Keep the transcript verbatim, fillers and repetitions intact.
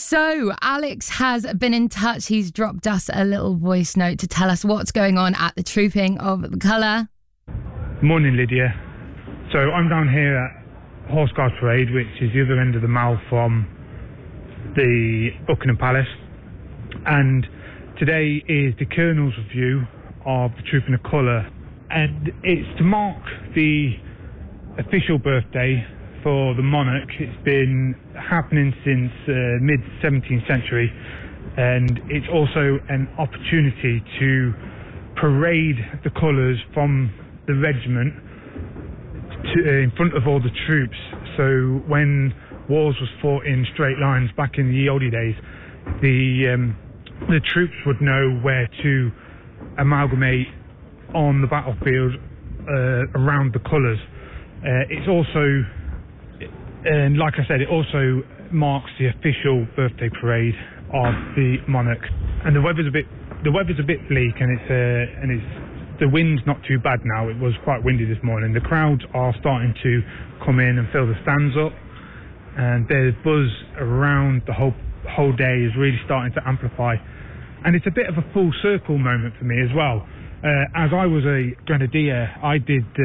So Alex has been in touch. He's dropped us a little voice note to tell us what's going on at the Trooping of the Colour. Morning, Lydia. So I'm down here at Horse Guard Parade, which is the other end of the mall from the Buckingham Palace. And today is the Colonel's review of the Trooping of Colour. And it's to mark the official birthday for the monarch. It's been happening since uh, mid seventeenth century, and it's also an opportunity to parade the colours from the regiment to, uh, in front of all the troops. So when wars was fought in straight lines back in the oldie days, the um, the troops would know where to amalgamate on the battlefield uh, around the colours. Uh, it's also And like I said, it also marks the official birthday parade of the monarch. And the weather's a bit, the weather's a bit bleak, and it's uh, and it's the wind's not too bad now. It was quite windy this morning. The crowds are starting to come in and fill the stands up, and the buzz around the whole whole day is really starting to amplify. And it's a bit of a full circle moment for me as well. Uh, as I was a grenadier, I did. Uh,